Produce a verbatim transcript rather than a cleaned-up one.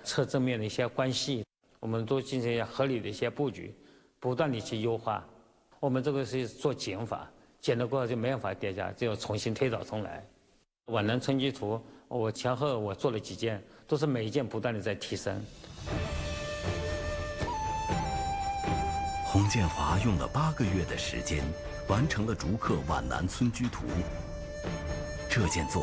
侧正面的一些关系，我们都进行一些合理的一些布局，不断的去优化。我们这个是做减法，减了过后就没办法叠加，就要重新推倒重来。皖南春季图，我前后我做了几件，都是每一件不断的在提升。 洪建华用了八个月的时间，完成了竹刻皖南村居图。这件作